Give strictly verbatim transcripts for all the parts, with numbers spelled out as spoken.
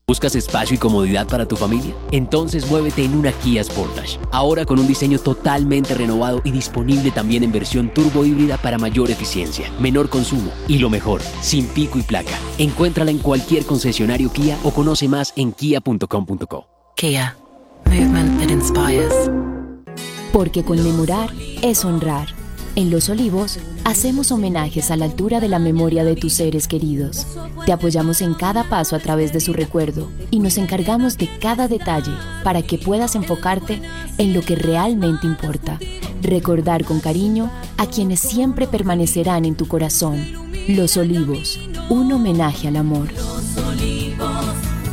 ¿Buscas espacio y comodidad para tu familia? Entonces muévete en una Kia Sportage. Ahora con un diseño totalmente renovado y disponible también en versión turbo híbrida para mayor eficiencia, menor consumo y lo mejor, sin pico y placa. Encuéntrala en cualquier concesionario Kia o conoce más en kia punto com punto co. Kia. Movement that inspires. Porque conmemorar es honrar. En Los Olivos, hacemos homenajes a la altura de la memoria de tus seres queridos. Te apoyamos en cada paso a través de su recuerdo y nos encargamos de cada detalle para que puedas enfocarte en lo que realmente importa. Recordar con cariño a quienes siempre permanecerán en tu corazón. Los Olivos, un homenaje al amor. Los Olivos.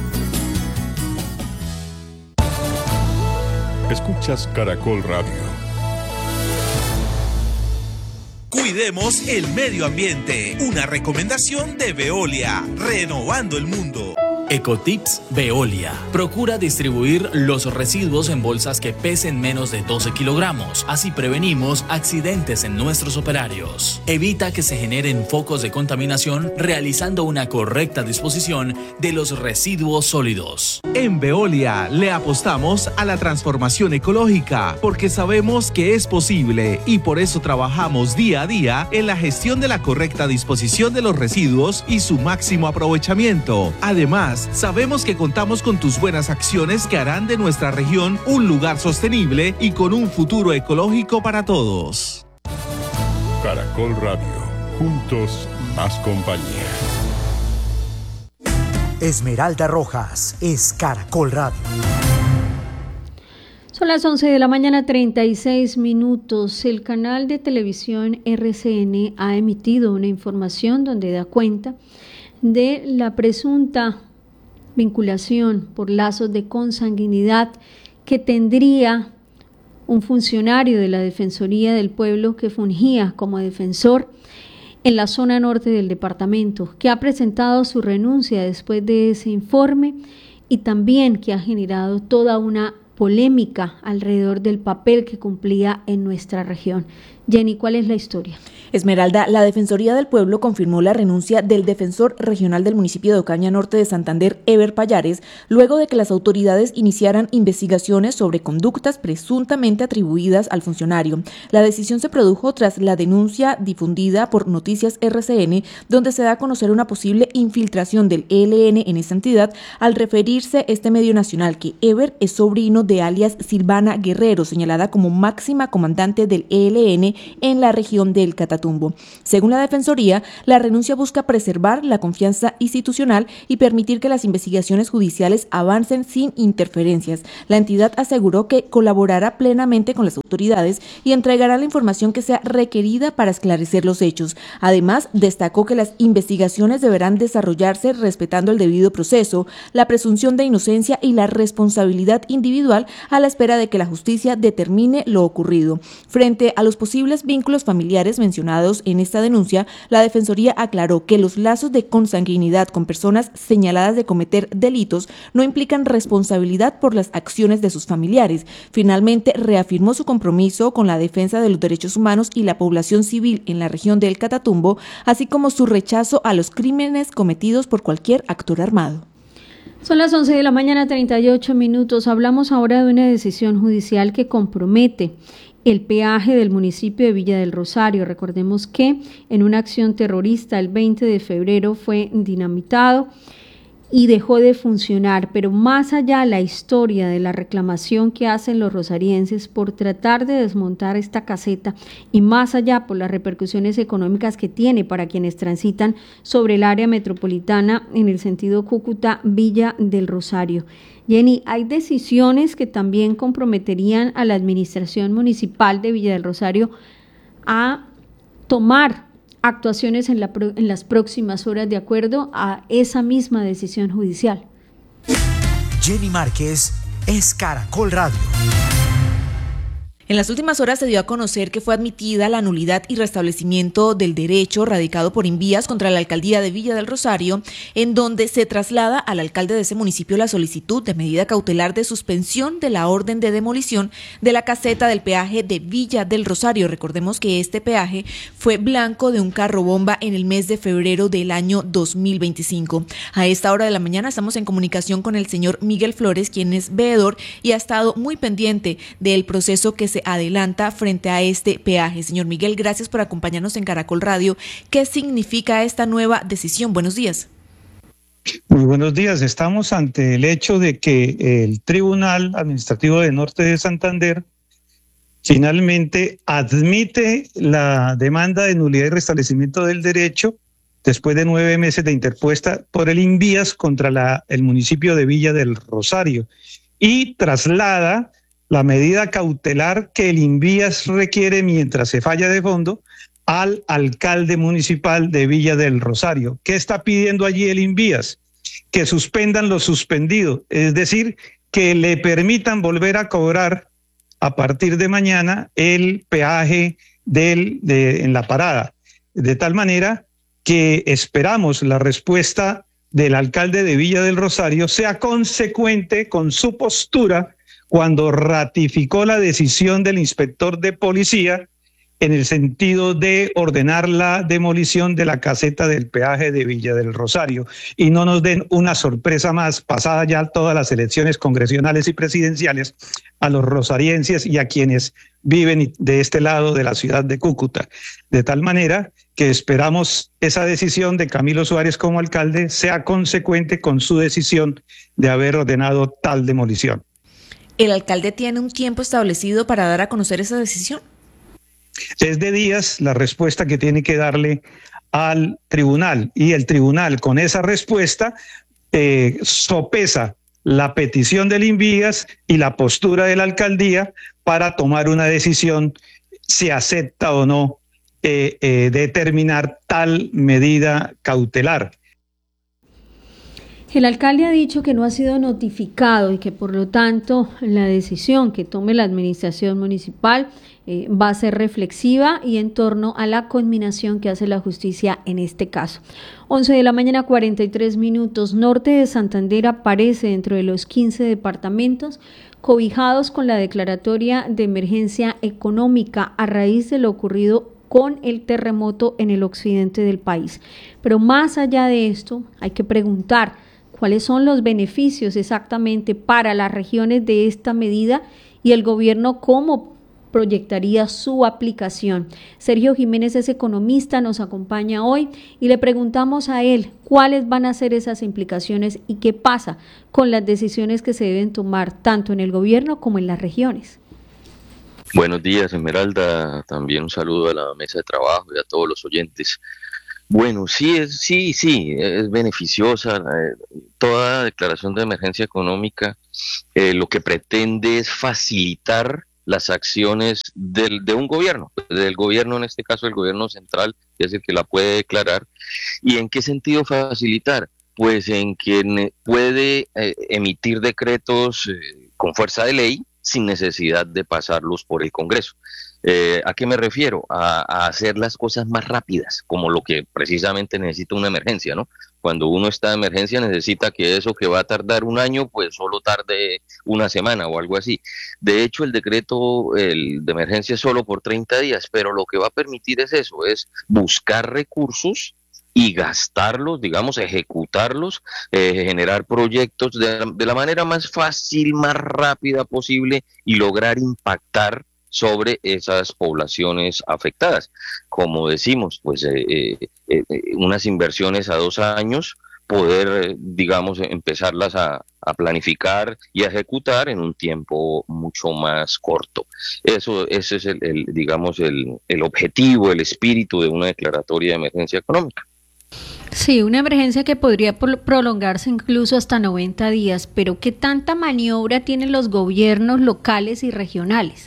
Escuchas Caracol Radio. Cuidemos el medio ambiente. Una recomendación de Veolia, renovando el mundo. Ecotips Veolia. Procura distribuir los residuos en bolsas que pesen menos de doce kilogramos. Así prevenimos accidentes en nuestros operarios. Evita que se generen focos de contaminación realizando una correcta disposición de los residuos sólidos. En Veolia le apostamos a la transformación ecológica porque sabemos que es posible y por eso trabajamos día a día en la gestión de la correcta disposición de los residuos y su máximo aprovechamiento. Además, sabemos que contamos con tus buenas acciones que harán de nuestra región un lugar sostenible y con un futuro ecológico para todos. Caracol Radio. Juntos, más compañía. Esmeralda Rojas es Caracol Radio. Son las once de la mañana, treinta y seis minutos. El canal de televisión R C N ha emitido una información donde da cuenta de la presunta vinculación por lazos de consanguinidad que tendría un funcionario de la Defensoría del Pueblo que fungía como defensor en la zona norte del departamento, que ha presentado su renuncia después de ese informe y también que ha generado toda una polémica alrededor del papel que cumplía en nuestra región. Jenny, ¿cuál es la historia? Esmeralda, la Defensoría del Pueblo confirmó la renuncia del defensor regional del municipio de Ocaña Norte de Santander, Ever Payares, luego de que las autoridades iniciaran investigaciones sobre conductas presuntamente atribuidas al funcionario. La decisión se produjo tras la denuncia difundida por Noticias R C N, donde se da a conocer una posible infiltración del E L N en esa entidad, al referirse este medio nacional que Ever es sobrino de alias Silvana Guerrero, señalada como máxima comandante del E L N en la región del Catatumbo. Según la Defensoría, la renuncia busca preservar la confianza institucional y permitir que las investigaciones judiciales avancen sin interferencias. La entidad aseguró que colaborará plenamente con las autoridades y entregará la información que sea requerida para esclarecer los hechos. Además, destacó que las investigaciones deberán desarrollarse respetando el debido proceso, la presunción de inocencia y la responsabilidad individual a la espera de que la justicia determine lo ocurrido. Frente a los posibles vínculos familiares mencionados en esta denuncia, la Defensoría aclaró que los lazos de consanguinidad con personas señaladas de cometer delitos no implican responsabilidad por las acciones de sus familiares. Finalmente, reafirmó su compromiso con la defensa de los derechos humanos y la población civil en la región del Catatumbo, así como su rechazo a los crímenes cometidos por cualquier actor armado. Son las once de la mañana, treinta y ocho minutos. Hablamos ahora de una decisión judicial que compromete el peaje del municipio de Villa del Rosario. Recordemos que en una acción terrorista el veinte de febrero fue dinamitado y dejó de funcionar, pero más allá la historia de la reclamación que hacen los rosarienses por tratar de desmontar esta caseta y más allá por las repercusiones económicas que tiene para quienes transitan sobre el área metropolitana en el sentido Cúcuta-Villa del Rosario. Jenny, hay decisiones que también comprometerían a la administración municipal de Villa del Rosario a tomar actuaciones en, la, en las próximas horas de acuerdo a esa misma decisión judicial. Jenny Márquez es Caracol Radio. En las últimas horas se dio a conocer que fue admitida la nulidad y restablecimiento del derecho radicado por Invías contra la alcaldía de Villa del Rosario, en donde se traslada al alcalde de ese municipio la solicitud de medida cautelar de suspensión de la orden de demolición de la caseta del peaje de Villa del Rosario. Recordemos que este peaje fue blanco de un carro bomba en el mes de febrero del año dos mil veinticinco. A esta hora de la mañana estamos en comunicación con el señor Miguel Flores, quien es veedor y ha estado muy pendiente del proceso que se adelanta frente a este peaje. Señor Miguel, gracias por acompañarnos en Caracol Radio. ¿Qué significa esta nueva decisión? Buenos días. Muy buenos días. Estamos ante el hecho de que el Tribunal Administrativo de Norte de Santander finalmente admite la demanda de nulidad y restablecimiento del derecho después de nueve meses de interpuesta por el Invías contra la, el municipio de Villa del Rosario, y traslada la medida cautelar que el Invías requiere mientras se falla de fondo al alcalde municipal de Villa del Rosario. ¿Qué está pidiendo allí el Invías? Que suspendan lo suspendido, es decir, que le permitan volver a cobrar a partir de mañana el peaje del, de, en la parada, de tal manera que esperamos la respuesta del alcalde de Villa del Rosario sea consecuente con su postura cuando ratificó la decisión del inspector de policía en el sentido de ordenar la demolición de la caseta del peaje de Villa del Rosario, y no nos den una sorpresa más, pasada ya todas las elecciones congresionales y presidenciales, a los rosarienses y a quienes viven de este lado de la ciudad de Cúcuta. De tal manera que esperamos esa decisión de Camilo Suárez como alcalde sea consecuente con su decisión de haber ordenado tal demolición. ¿El alcalde tiene un tiempo establecido para dar a conocer esa decisión? Es de días la respuesta que tiene que darle al tribunal, y el tribunal con esa respuesta eh, sopesa la petición del Invías y la postura de la alcaldía para tomar una decisión si acepta o no eh, eh, determinar tal medida cautelar. El alcalde ha dicho que no ha sido notificado y que por lo tanto la decisión que tome la administración municipal eh, va a ser reflexiva y en torno a la conminación que hace la justicia en este caso. once de la mañana, cuarenta y tres minutos. Norte de Santander aparece dentro de los quince departamentos cobijados con la declaratoria de emergencia económica a raíz de lo ocurrido con el terremoto en el occidente del país. Pero más allá de esto, hay que preguntar cuáles son los beneficios exactamente para las regiones de esta medida y el gobierno cómo proyectaría su aplicación. Sergio Jiménez es economista, nos acompaña hoy y le preguntamos a él cuáles van a ser esas implicaciones y qué pasa con las decisiones que se deben tomar tanto en el gobierno como en las regiones. Buenos días, Esmeralda. También un saludo a la mesa de trabajo y a todos los oyentes. Bueno, sí, es, sí, sí, es beneficiosa. Eh, toda declaración de emergencia económica eh, lo que pretende es facilitar las acciones del, de un gobierno, del gobierno, en este caso el gobierno central, que es el que la puede declarar. ¿Y en qué sentido facilitar? Pues en que puede eh, emitir decretos eh, con fuerza de ley sin necesidad de pasarlos por el Congreso. Eh, ¿A qué me refiero? A, a hacer las cosas más rápidas, como lo que precisamente necesita una emergencia, ¿no? Cuando uno está de emergencia necesita que eso que va a tardar un año, pues solo tarde una semana o algo así. De hecho, el decreto el de emergencia es solo por treinta días, pero lo que va a permitir es eso, es buscar recursos y gastarlos, digamos, ejecutarlos, eh, generar proyectos de, de la manera más fácil, más rápida posible y lograr impactar sobre esas poblaciones afectadas. Como decimos, pues eh, eh, eh, unas inversiones a dos años, poder, eh, digamos, empezarlas a, a planificar y a ejecutar en un tiempo mucho más corto. Eso, ese es el, el digamos, el, el objetivo, el espíritu de una declaratoria de emergencia económica. Sí, una emergencia que podría prolongarse incluso hasta noventa días, pero ¿qué tanta maniobra tienen los gobiernos locales y regionales?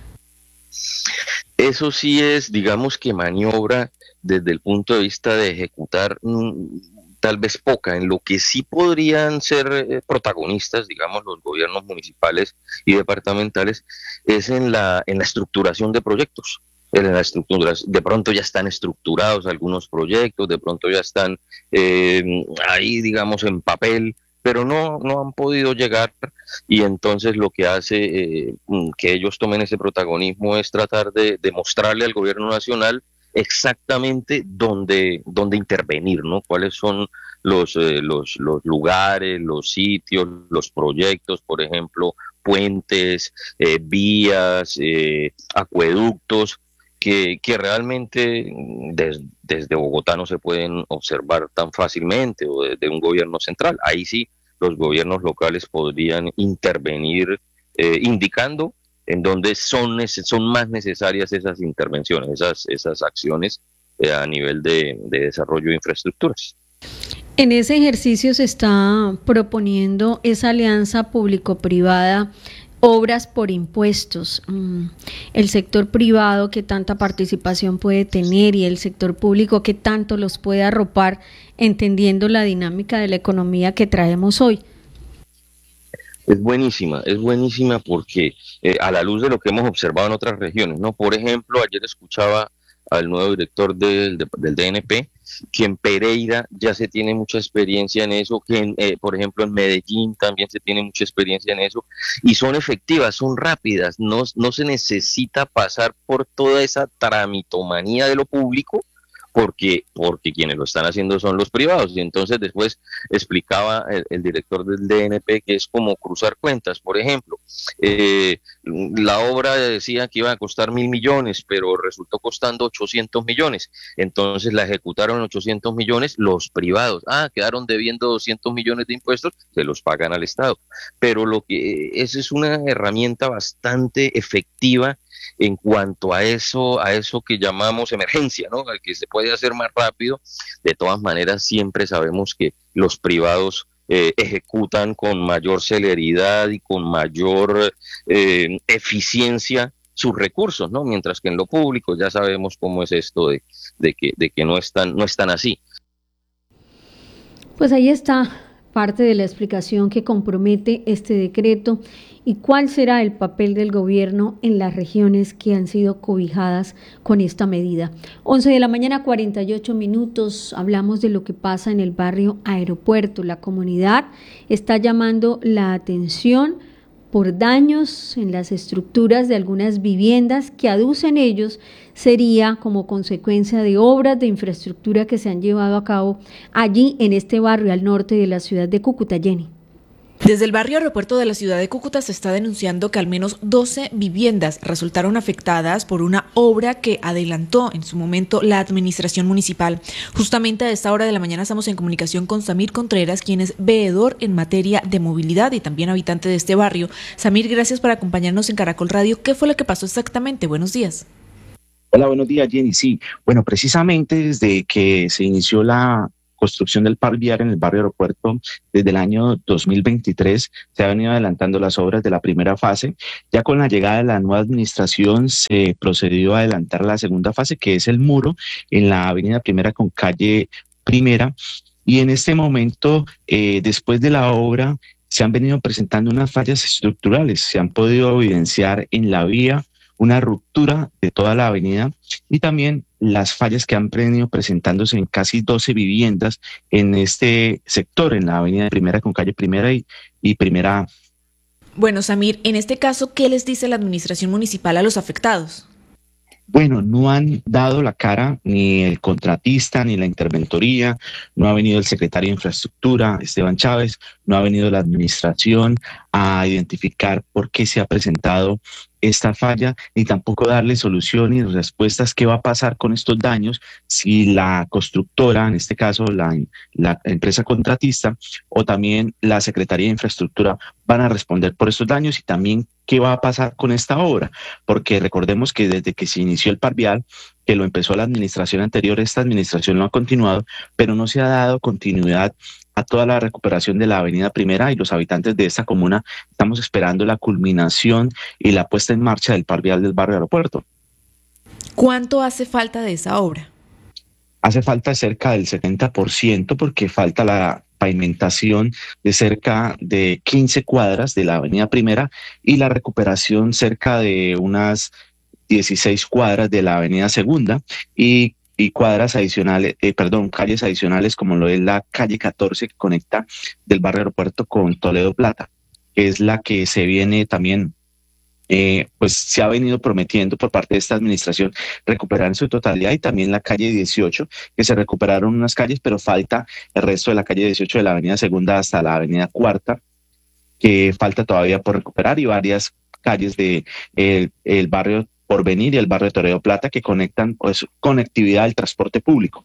Eso sí es, digamos que maniobra desde el punto de vista de ejecutar, tal vez poca. En lo que sí podrían ser eh, protagonistas, digamos, los gobiernos municipales y departamentales, es en la, en la estructuración de proyectos. En las estructuras, de pronto ya están estructurados algunos proyectos, de pronto ya están eh, ahí, digamos, en papel, pero no, no han podido llegar, y entonces lo que hace eh, que ellos tomen ese protagonismo es tratar de, de mostrarle al gobierno nacional exactamente dónde, dónde intervenir, ¿no? Cuáles son los, eh, los, los lugares, los sitios, los proyectos, por ejemplo, puentes, eh, vías, eh, acueductos, que, que realmente des, desde Bogotá no se pueden observar tan fácilmente, o desde un gobierno central. Ahí sí los gobiernos locales podrían intervenir eh, indicando en donde son, son más necesarias esas intervenciones, esas, esas acciones eh, a nivel de, de desarrollo de infraestructuras. En ese ejercicio se está proponiendo esa alianza público-privada, obras por impuestos. El sector privado, que tanta participación puede tener, y el sector público, que tanto los puede arropar, entendiendo la dinámica de la economía que traemos hoy. Es buenísima, es buenísima porque eh, a la luz de lo que hemos observado en otras regiones, ¿no? Por ejemplo, ayer escuchaba al nuevo director del, del D N P, que en Pereira ya se tiene mucha experiencia en eso, que en, eh, por ejemplo en Medellín también se tiene mucha experiencia en eso, y son efectivas, son rápidas, no, no se necesita pasar por toda esa tramitomanía de lo público, porque porque quienes lo están haciendo son los privados. Y entonces después explicaba el, el director del D N P que es como cruzar cuentas. Por ejemplo, eh, la obra decía que iba a costar mil millones, pero resultó costando ochocientos millones. Entonces la ejecutaron ochocientos millones los privados. Ah, quedaron debiendo doscientos millones de impuestos, se los pagan al Estado. Pero lo que esa es una herramienta bastante efectiva en cuanto a eso, a eso que llamamos emergencia, ¿no? Al que se puede hacer más rápido. De todas maneras, siempre sabemos que los privados eh, ejecutan con mayor celeridad y con mayor eh, eficiencia sus recursos, ¿no? Mientras que en lo público ya sabemos cómo es esto de, de que, de que no están, no están así. Pues ahí está parte de la explicación que compromete este decreto y cuál será el papel del gobierno en las regiones que han sido cobijadas con esta medida. once de la mañana, cuarenta y ocho minutos, hablamos de lo que pasa en el barrio Aeropuerto. La comunidad está llamando la atención por daños en las estructuras de algunas viviendas que aducen ellos sería como consecuencia de obras de infraestructura que se han llevado a cabo allí en este barrio al norte de la ciudad de Cúcuta. Jenny. Desde el barrio Aeropuerto de la ciudad de Cúcuta se está denunciando que al menos doce viviendas resultaron afectadas por una obra que adelantó en su momento la administración municipal. Justamente a esta hora de la mañana estamos en comunicación con Samir Contreras, quien es veedor en materia de movilidad y también habitante de este barrio. Samir, gracias por acompañarnos en Caracol Radio. ¿Qué fue lo que pasó exactamente? Buenos días. Hola, buenos días, Jenny. Sí, bueno, precisamente desde que se inició la construcción del par vial en el barrio Aeropuerto desde el año dos mil veintitrés se han venido adelantando las obras de la primera fase. Ya con la llegada de la nueva administración se procedió a adelantar la segunda fase, que es el muro en la avenida Primera con calle Primera, y en este momento eh, después de la obra se han venido presentando unas fallas estructurales, se han podido evidenciar en la vía una ruptura de toda la avenida y también las fallas que han venido presentándose en casi doce viviendas en este sector, en la avenida Primera con calle Primera y, y Primera A. Bueno, Samir, en este caso, ¿qué les dice la administración municipal a los afectados? Bueno, no han dado la cara ni el contratista ni la interventoría, no ha venido el secretario de Infraestructura, Esteban Chávez, no ha venido la administración a identificar por qué se ha presentado esta falla, ni tampoco darle solución y respuestas qué va a pasar con estos daños si la constructora, en este caso la, la empresa contratista o también la Secretaría de Infraestructura van a responder por estos daños y también qué va a pasar con esta obra, porque recordemos que desde que se inició el par vial, que lo empezó la administración anterior, esta administración lo ha continuado, pero no se ha dado continuidad a toda la recuperación de la avenida Primera y los habitantes de esta comuna estamos esperando la culminación y la puesta en marcha del par vial del barrio Aeropuerto. ¿Cuánto hace falta de esa obra? hace falta cerca del setenta por ciento porque falta la pavimentación de cerca de quince cuadras de la avenida Primera y la recuperación cerca de unas dieciséis cuadras de la avenida Segunda y, y cuadras adicionales, eh, perdón, calles adicionales como lo es la calle catorce que conecta del barrio Aeropuerto con Toledo Plata, que es la que se viene también Eh, pues se ha venido prometiendo por parte de esta administración recuperar en su totalidad, y también la calle dieciocho, que se recuperaron unas calles, pero falta el resto de la calle dieciocho de la avenida Segunda hasta la avenida Cuarta, que falta todavía por recuperar, y varias calles de el, el barrio Porvenir y el barrio Toledo Plata que conectan, pues, conectividad al transporte público.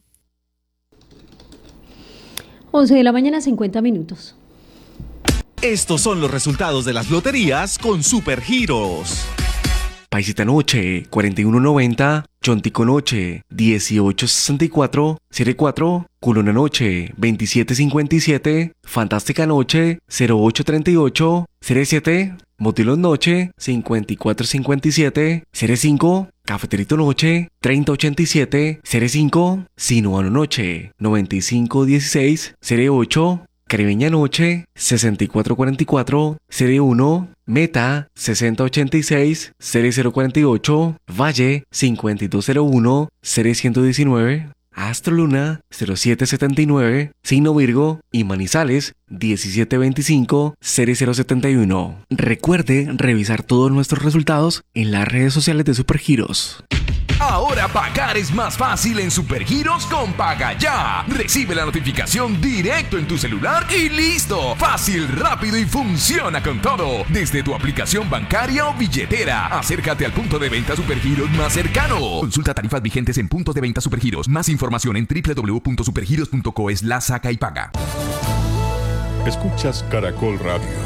once de la mañana, cincuenta minutos. Estos son los resultados de las loterías con Supergiros. Paisita Noche, cuarenta y uno noventa, Chontico Noche, dieciocho sesenta y cuatro, Serie cuatro, Culona Noche, veintisiete cincuenta y siete, Fantástica Noche, cero ocho treinta y ocho, Serie siete, Motilón Noche, cincuenta y cuatro cincuenta y siete, Serie cinco, Cafeterito Noche, treinta ochenta y siete, Serie cinco, Sinuano Noche, noventa y cinco dieciséis, Serie ocho, Caribeña Noche, sesenta y cuatro cuarenta y cuatro, Serie uno, Meta, sesenta ochenta y seis, Serie cero cuarenta y ocho, Valle, cincuenta y dos cero uno, Serie ciento diecinueve, Astro Luna, cero siete setenta y nueve, Signo Virgo y Manizales, diecisiete veinticinco, Serie cero setenta y uno. Recuerde revisar todos nuestros resultados en las redes sociales de Supergiros. Ahora pagar es más fácil en Supergiros con Paga Ya. Recibe la notificación directo en tu celular y listo. Fácil, rápido y funciona con todo. Desde tu aplicación bancaria o billetera. Acércate al punto de venta Supergiros más cercano. Consulta tarifas vigentes en puntos de venta Supergiros. Más información en doble u doble u doble u punto supergiros punto co slash saca y paga. Escuchas Caracol Radio.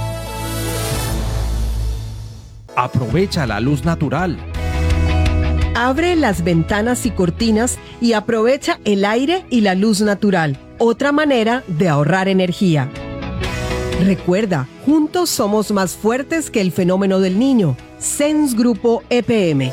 Aprovecha la luz natural. Abre las ventanas y cortinas y aprovecha el aire y la luz natural. Otra manera de ahorrar energía. Recuerda, juntos somos más fuertes que el fenómeno del niño. Sens Grupo E P M.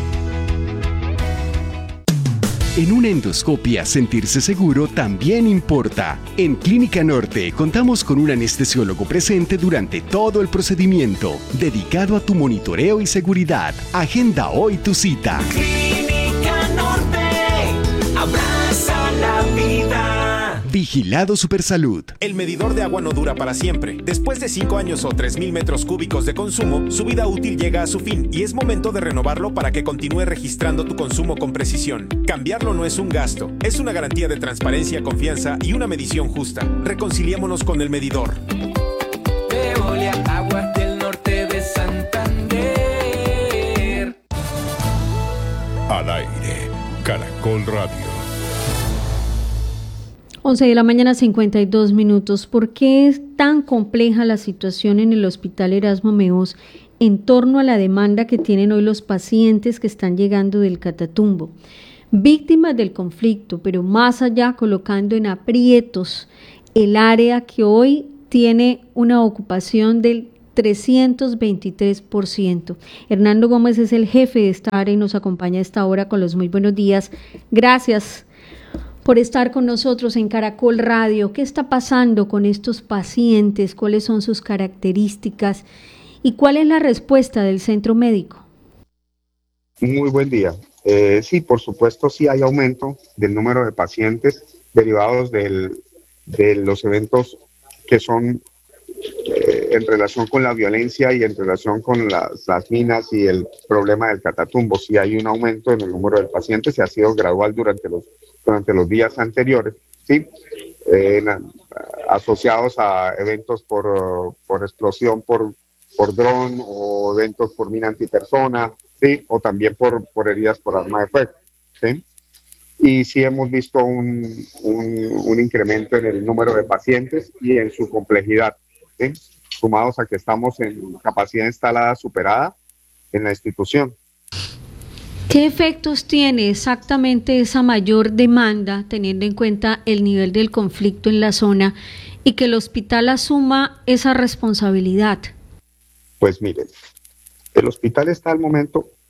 En una endoscopia, sentirse seguro también importa. En Clínica Norte contamos con un anestesiólogo presente durante todo el procedimiento, dedicado a tu monitoreo y seguridad. Agenda hoy tu cita. Clínica Norte, abraza la vida. Vigilado Supersalud. El medidor de agua no dura para siempre. Después de cinco años o tres mil metros cúbicos de consumo, su vida útil llega a su fin y es momento de renovarlo para que continúe registrando tu consumo con precisión. Cambiarlo no es un gasto, es una garantía de transparencia, confianza y una medición justa. Reconciliémonos con el medidor. Veolia, Aguas del Norte de Santander. Al aire, Caracol Radio. once de la mañana, cincuenta y dos minutos. ¿Por qué es tan compleja la situación en el Hospital Erasmo Meós en torno a la demanda que tienen hoy los pacientes que están llegando del Catatumbo? Víctimas del conflicto, pero más allá colocando en aprietos el área que hoy tiene una ocupación del trescientos veintitrés por ciento. Hernando Gómez es el jefe de esta área y nos acompaña a esta hora con los muy buenos días. Gracias por estar con nosotros en Caracol Radio. ¿Qué está pasando con estos pacientes? ¿Cuáles son sus características? ¿Y cuál es la respuesta del centro médico? Muy buen día. Eh, sí, por supuesto, sí hay aumento del número de pacientes derivados del, de los eventos que son eh, en relación con la violencia y en relación con las, las minas y el problema del Catatumbo. Sí hay un aumento en el número de pacientes y ha sido gradual durante los durante los días anteriores, ¿sí? Eh, asociados a eventos por, por explosión por, por dron o eventos por mina antipersona, ¿sí? O también por, por heridas por arma de fuego, ¿sí? Y sí hemos visto un, un, un incremento en el número de pacientes y en su complejidad, ¿sí? Sumados a que estamos en capacidad instalada superada en la institución. ¿Qué efectos tiene exactamente esa mayor demanda, teniendo en cuenta el nivel del conflicto en la zona y que el hospital asuma esa responsabilidad? Pues miren, el hospital está al momento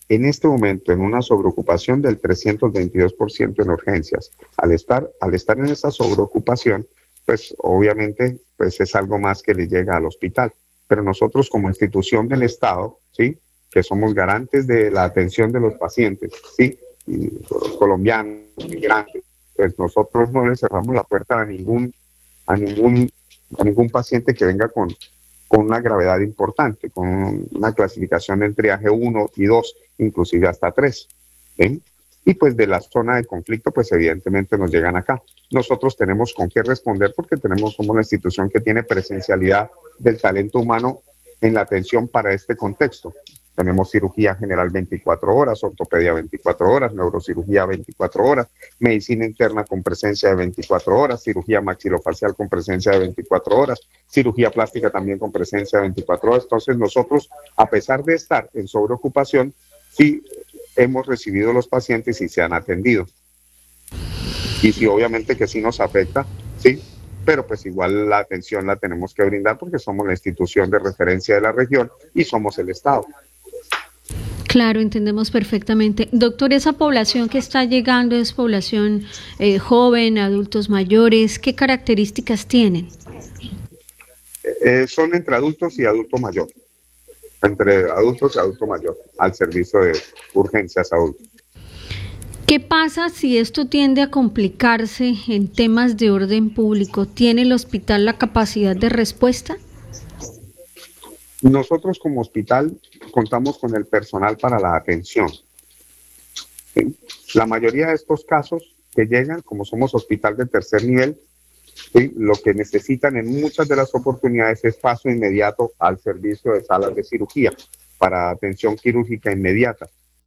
en este momento en una sobreocupación del trescientos veintidós por ciento en urgencias. Al estar, al estar en esa sobreocupación, pues obviamente pues es algo más que le llega al hospital. Pero nosotros como institución del Estado, ¿sí?, que somos garantes de la atención de los pacientes, ¿sí?, y los colombianos, migrantes, pues nosotros no le cerramos la puerta a ningún, a ningún, a ningún paciente que venga con, con una gravedad importante, con una clasificación en triaje uno y dos, inclusive hasta tres, ¿sí? Y pues de la zona de conflicto, pues evidentemente nos llegan acá. Nosotros tenemos con qué responder porque tenemos como una institución que tiene presencialidad del talento humano en la atención para este contexto. Tenemos cirugía general veinticuatro horas, ortopedia veinticuatro horas, neurocirugía veinticuatro horas, medicina interna con presencia de veinticuatro horas, cirugía maxilofacial con presencia de veinticuatro horas, cirugía plástica también con presencia de veinticuatro horas. Entonces nosotros, a pesar de estar en sobreocupación, sí hemos recibido los pacientes y se han atendido. Y sí, obviamente que sí nos afecta, sí, pero pues igual la atención la tenemos que brindar porque somos la institución de referencia de la región y somos el Estado. Claro, entendemos perfectamente. Doctor, esa población que está llegando es población eh, joven, adultos mayores, ¿qué características tienen? Eh, son entre adultos y adulto mayor, entre adultos y adulto mayor, al servicio de urgencias adultos. ¿Qué pasa si esto tiende a complicarse en temas de orden público? ¿Tiene el hospital la capacidad de respuesta? Nosotros como hospital contamos con el personal para la atención. ¿Sí? La mayoría de estos casos que llegan, como somos hospital de tercer nivel, ¿sí?, lo que necesitan en muchas de las oportunidades es paso inmediato al servicio de salas de cirugía para atención quirúrgica inmediata.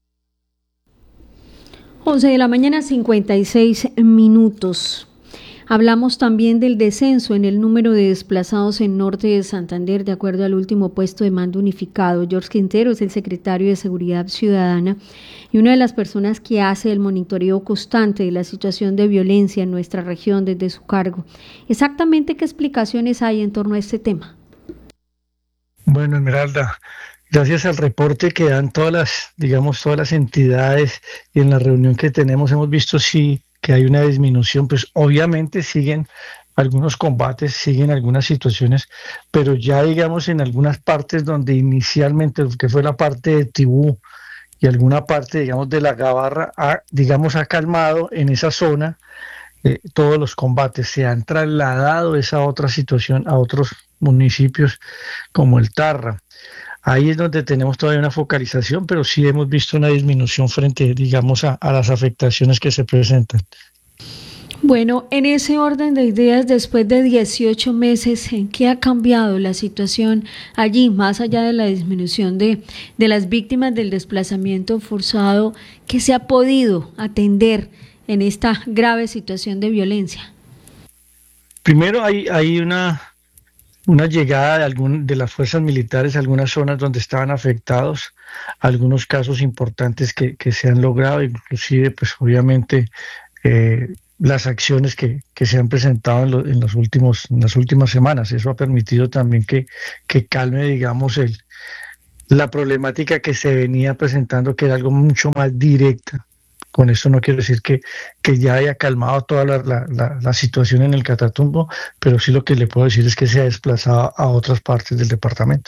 once de la mañana, cincuenta y seis minutos. Hablamos también del descenso en el número de desplazados en norte de Santander, de acuerdo al último puesto de mando unificado. George Quintero es el secretario de Seguridad Ciudadana y una de las personas que hace el monitoreo constante de la situación de violencia en nuestra región desde su cargo. Exactamente, ¿qué explicaciones hay en torno a este tema? Bueno, Esmeralda, gracias al reporte que dan todas las, digamos, todas las entidades y en la reunión que tenemos hemos visto sí que hay una disminución, pues obviamente siguen algunos combates, siguen algunas situaciones, pero ya digamos en algunas partes donde inicialmente, que fue la parte de Tibú y alguna parte, digamos, de la Gabarra, ha, digamos, ha calmado en esa zona eh, todos los combates, se han trasladado esa otra situación a otros municipios como el Tarra. Ahí es donde tenemos todavía una focalización, pero sí hemos visto una disminución frente, digamos, a, a las afectaciones que se presentan. Bueno, en ese orden de ideas, después de dieciocho meses, ¿en qué ha cambiado la situación allí, más allá de la disminución de, de las víctimas del desplazamiento forzado? ¿Qué se ha podido atender en esta grave situación de violencia? Primero hay, hay una... una llegada de, algún, de las fuerzas militares a algunas zonas donde estaban afectados, algunos casos importantes que, que se han logrado, inclusive pues obviamente eh, las acciones que, que se han presentado en, lo, en, los últimos, en las últimas semanas. Eso ha permitido también que, que calme, digamos, el, la problemática que se venía presentando, que era algo mucho más directa. Con esto no quiero decir que, que ya haya calmado toda la, la, la, la situación en el Catatumbo, pero sí lo que le puedo decir es que se ha desplazado a otras partes del departamento.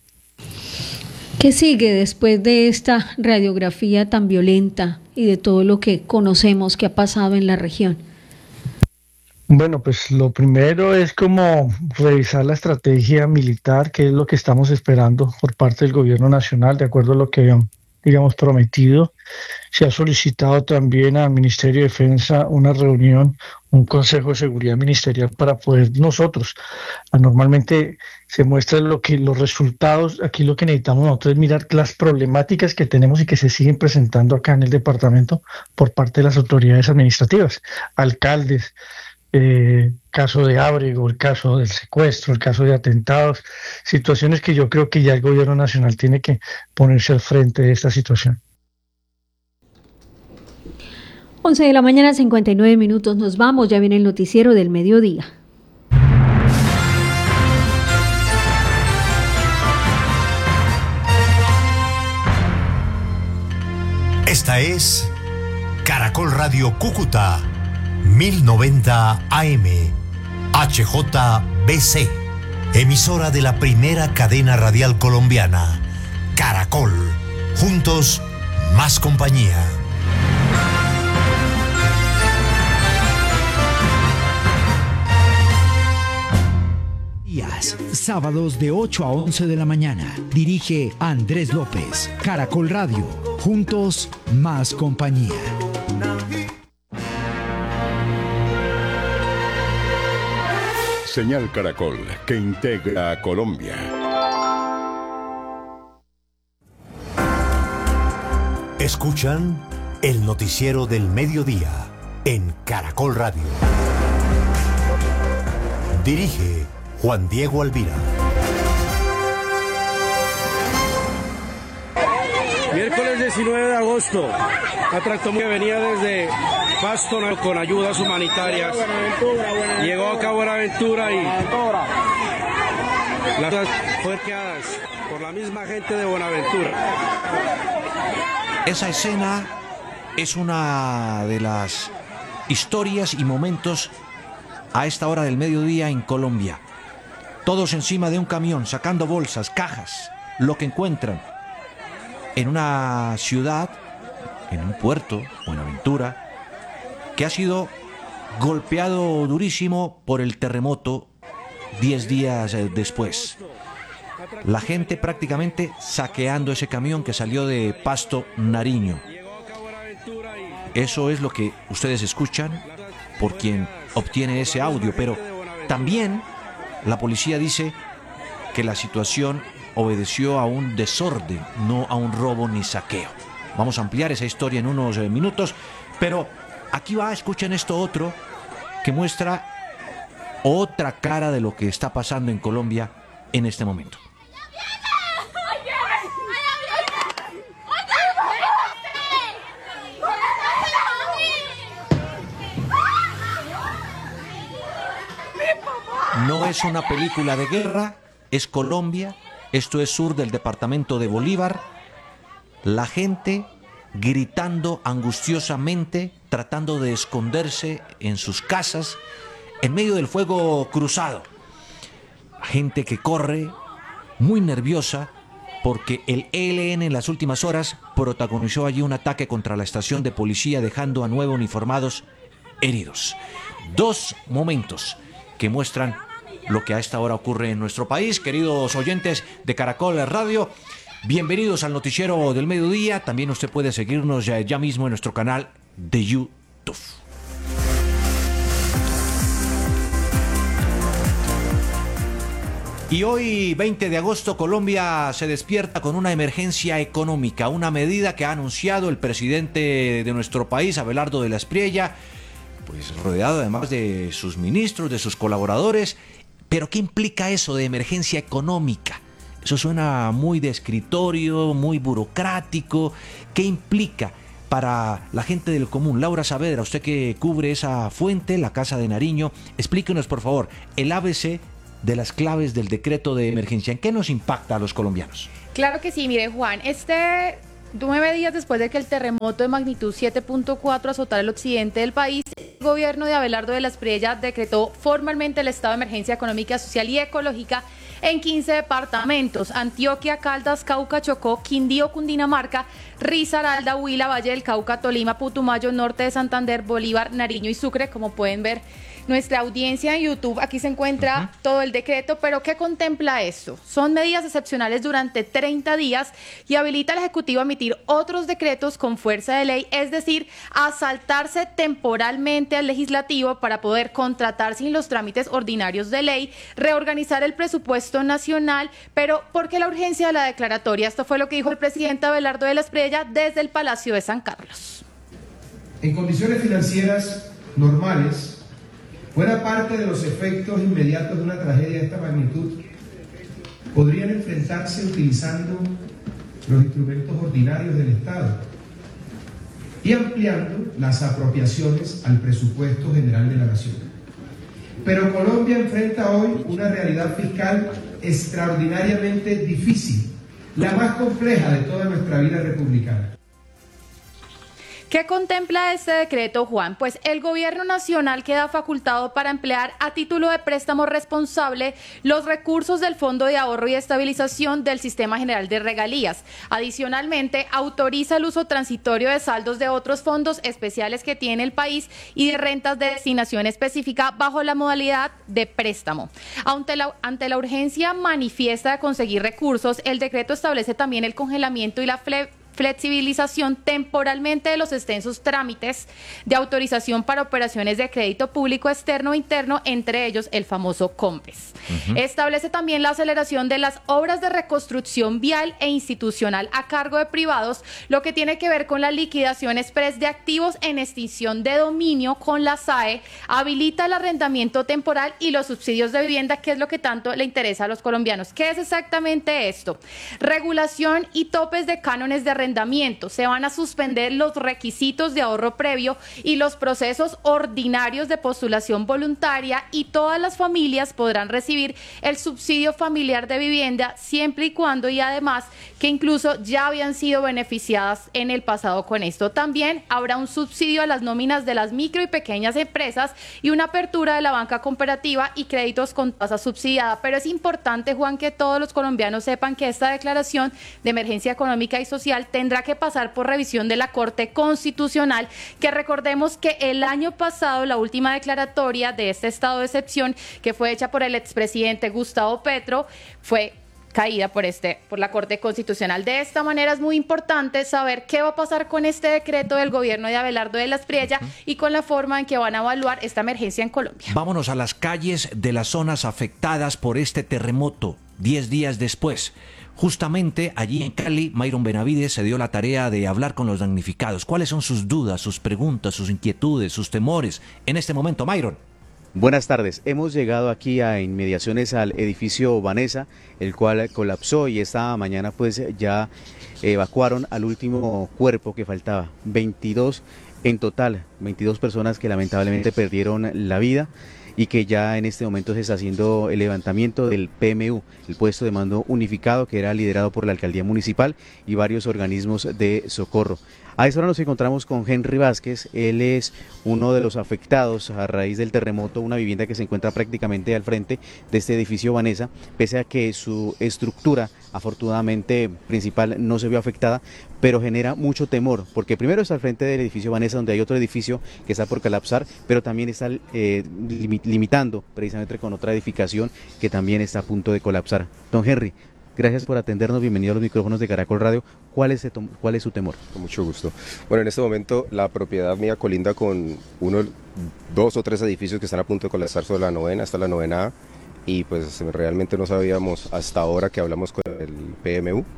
¿Qué sigue después de esta radiografía tan violenta y de todo lo que conocemos que ha pasado en la región? Bueno, pues lo primero es como revisar la estrategia militar, que es lo que estamos esperando por parte del gobierno nacional, de acuerdo a lo que habían, digamos, prometido. Se ha solicitado también al Ministerio de Defensa una reunión, un Consejo de Seguridad Ministerial para poder nosotros, normalmente se muestran lo que, los resultados, aquí lo que necesitamos nosotros es mirar las problemáticas que tenemos y que se siguen presentando acá en el departamento por parte de las autoridades administrativas, alcaldes, eh, caso de Ábrego, el caso del secuestro, el caso de atentados, situaciones que yo creo que ya el gobierno nacional tiene que ponerse al frente de esta situación. once de la mañana, cincuenta y nueve minutos, nos vamos, ya viene el noticiero del mediodía. Esta es Caracol Radio Cúcuta, mil noventa A M, H J B C, emisora de la primera cadena radial colombiana, Caracol. Juntos, más compañía. Días, sábados de ocho a once de la mañana. Dirige Andrés López. Caracol Radio. Juntos, más compañía. Señal Caracol, que integra a Colombia. Escuchan el noticiero del mediodía en Caracol Radio. Dirige Juan Diego Alvira. Miércoles diecinueve de agosto, la tractomula que venía desde Pasto con ayudas humanitarias llegó acá a Buenaventura y las fue arqueadas por la misma gente de Buenaventura. Esa escena es una de las historias y momentos a esta hora del mediodía en Colombia. Todos encima de un camión, sacando bolsas, cajas, lo que encuentran. En una ciudad, en un puerto, Buenaventura, que ha sido golpeado durísimo por el terremoto diez días después. La gente prácticamente saqueando ese camión que salió de Pasto, Nariño. Eso es lo que ustedes escuchan por quien obtiene ese audio, pero también la policía dice que la situación obedeció a un desorden, no a un robo ni saqueo. Vamos a ampliar esa historia en unos eh, minutos, pero aquí va, escuchen esto otro que muestra otra cara de lo que está pasando en Colombia en este momento. No es una película de guerra, es Colombia, esto es sur del departamento de Bolívar, la gente gritando angustiosamente, tratando de esconderse en sus casas, en medio del fuego cruzado. Gente que corre, muy nerviosa, porque el E L N en las últimas horas protagonizó allí un ataque contra la estación de policía, dejando a nueve uniformados heridos. Dos momentos que muestran lo que a esta hora ocurre en nuestro país. Queridos oyentes de Caracol Radio, bienvenidos al noticiero del mediodía. También usted puede seguirnos ya, ya mismo en nuestro canal de YouTube. Y hoy, veinte de agosto, Colombia se despierta con una emergencia económica, una medida que ha anunciado el presidente de nuestro país, Abelardo de la Espriella, pues rodeado además de sus ministros, de sus colaboradores. Pero ¿qué implica eso de emergencia económica? Eso suena muy de escritorio, muy burocrático. ¿Qué implica para la gente del común? Laura Saavedra, usted que cubre esa fuente, la Casa de Nariño, explíquenos por favor el A B C de las claves del decreto de emergencia. ¿En qué nos impacta a los colombianos? Claro que sí, mire Juan, este nueve días después de que el terremoto de magnitud siete punto cuatro azotara el occidente del país, el gobierno de Abelardo de la Espriella decretó formalmente el estado de emergencia económica, social y ecológica en quince departamentos: Antioquia, Caldas, Cauca, Chocó, Quindío, Cundinamarca, Risaralda, Huila, Valle del Cauca, Tolima, Putumayo, Norte de Santander, Bolívar, Nariño y Sucre. Como pueden ver nuestra audiencia en YouTube, aquí se encuentra uh-huh. todo el decreto. Pero ¿qué contempla esto? Son medidas excepcionales durante treinta días y habilita al Ejecutivo a emitir otros decretos con fuerza de ley, es decir, a saltarse temporalmente al Legislativo para poder contratar sin los trámites ordinarios de ley, reorganizar el presupuesto nacional. Pero ¿por qué la urgencia de la declaratoria? Esto fue lo que dijo el presidente Abelardo de la Espriella desde el Palacio de San Carlos. En condiciones financieras normales, buena parte de los efectos inmediatos de una tragedia de esta magnitud podrían enfrentarse utilizando los instrumentos ordinarios del Estado y ampliando las apropiaciones al presupuesto general de la Nación. Pero Colombia enfrenta hoy una realidad fiscal extraordinariamente difícil, la más compleja de toda nuestra vida republicana. ¿Qué contempla este decreto, Juan? Pues el gobierno nacional queda facultado para emplear a título de préstamo responsable los recursos del Fondo de Ahorro y Estabilización del Sistema General de Regalías. Adicionalmente, autoriza el uso transitorio de saldos de otros fondos especiales que tiene el país y de rentas de destinación específica bajo la modalidad de préstamo. Ante la, ante la urgencia manifiesta de conseguir recursos, el decreto establece también el congelamiento y la fle flexibilización temporalmente de los extensos trámites de autorización para operaciones de crédito público externo e interno, entre ellos el famoso COMPES. Uh-huh. Establece también la aceleración de las obras de reconstrucción vial e institucional a cargo de privados, lo que tiene que ver con la liquidación express de activos en extinción de dominio con la S A E, habilita el arrendamiento temporal y los subsidios de vivienda, que es lo que tanto le interesa a los colombianos. ¿Qué es exactamente esto? Regulación y topes de cánones de arrendamiento. Se van a suspender los requisitos de ahorro previo y los procesos ordinarios de postulación voluntaria, y todas las familias podrán recibir el subsidio familiar de vivienda siempre y cuando, y además que incluso ya habían sido beneficiadas en el pasado con esto. También habrá un subsidio a las nóminas de las micro y pequeñas empresas y una apertura de la banca cooperativa y créditos con tasa subsidiada. Pero es importante, Juan, que todos los colombianos sepan que esta declaración de emergencia económica y social tendrá que pasar por revisión de la Corte Constitucional, que recordemos que el año pasado la última declaratoria de este estado de excepción, que fue hecha por el expresidente Gustavo Petro, fue caída por este por la Corte Constitucional. De esta manera es muy importante saber qué va a pasar con este decreto del gobierno de Abelardo de la Espriella uh-huh. y con la forma en que van a evaluar esta emergencia en Colombia. Vámonos a las calles de las zonas afectadas por este terremoto, diez días después. Justamente allí en Cali, Mayron Benavides se dio la tarea de hablar con los damnificados. ¿Cuáles son sus dudas, sus preguntas, sus inquietudes, sus temores en este momento, Mayron? Buenas tardes. Hemos llegado aquí a inmediaciones al edificio Vanessa, el cual colapsó, y esta mañana pues ya evacuaron al último cuerpo que faltaba. veintidós en total, veintidós personas que lamentablemente perdieron la vida, y que ya en este momento se está haciendo el levantamiento del P M U, el puesto de mando unificado, que era liderado por la alcaldía municipal y varios organismos de socorro. A esta hora nos encontramos con Henry Vázquez. Él es uno de los afectados a raíz del terremoto, una vivienda que se encuentra prácticamente al frente de este edificio Vanessa, pese a que su estructura afortunadamente principal no se vio afectada, pero genera mucho temor, porque primero está al frente del edificio Vanessa, donde hay otro edificio que está por colapsar, pero también está eh, limitando precisamente con otra edificación que también está a punto de colapsar. Don Henry, gracias por atendernos, bienvenido a los micrófonos de Caracol Radio. ¿Cuál es, ¿Cuál es su temor? Con mucho gusto. Bueno, en este momento la propiedad mía colinda con uno, dos o tres edificios que están a punto de colapsar sobre la novena, hasta la novena A, y pues realmente no sabíamos hasta ahora que hablamos con el P M U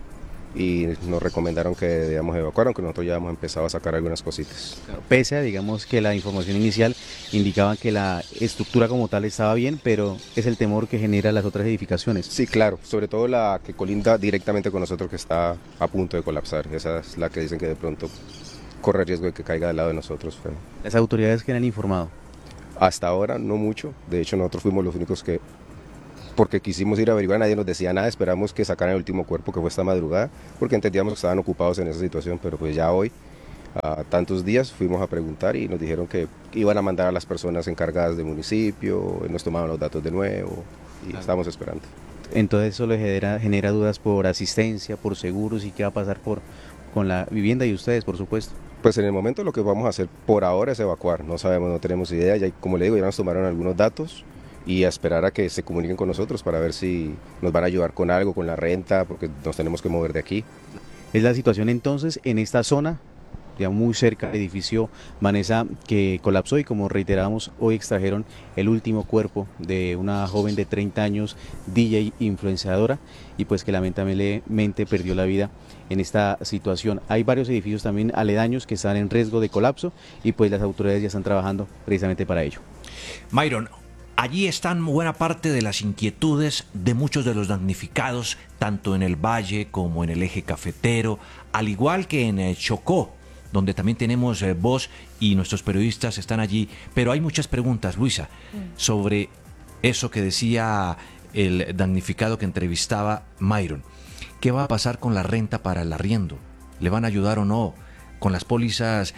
y nos recomendaron que debíamos evacuar, aunque nosotros ya hemos empezado a sacar algunas cositas. Claro, pese a, digamos, que la información inicial indicaba que la estructura como tal estaba bien, pero es el temor que genera las otras edificaciones. Sí, claro, sobre todo la que colinda directamente con nosotros, que está a punto de colapsar. Esa es la que dicen que de pronto corre riesgo de que caiga del lado de nosotros. Pero... ¿Las autoridades que han informado? Hasta ahora no mucho, de hecho nosotros fuimos los únicos que, porque quisimos ir a averiguar, nadie nos decía nada, esperamos que sacaran el último cuerpo, que fue esta madrugada, porque entendíamos que estaban ocupados en esa situación, pero pues ya hoy, a tantos días, fuimos a preguntar y nos dijeron que iban a mandar a las personas encargadas del municipio, nos tomaban los datos de nuevo y ah. estamos esperando. Entonces eso le genera, genera dudas por asistencia, por seguros, y qué va a pasar por, con la vivienda y ustedes, por supuesto. Pues en el momento lo que vamos a hacer por ahora es evacuar, no sabemos, no tenemos idea, ya como le digo, ya nos tomaron algunos datos, y a esperar a que se comuniquen con nosotros para ver si nos van a ayudar con algo, con la renta, porque nos tenemos que mover de aquí. Es la situación entonces en esta zona, ya muy cerca del edificio Vanessa, que colapsó, y como reiteramos, hoy extrajeron el último cuerpo de una joven de treinta años, D J influenciadora, y pues que lamentablemente perdió la vida en esta situación. Hay varios edificios también aledaños que están en riesgo de colapso, y pues las autoridades ya están trabajando precisamente para ello. Mayron, allí están buena parte de las inquietudes de muchos de los damnificados, tanto en el Valle como en el eje cafetero, al igual que en el Chocó, donde también tenemos eh, voz y nuestros periodistas están allí. Pero hay muchas preguntas, Luisa, mm. sobre eso que decía el damnificado que entrevistaba Mayron. ¿Qué va a pasar con la renta para el arriendo? ¿Le van a ayudar o no? Con las pólizas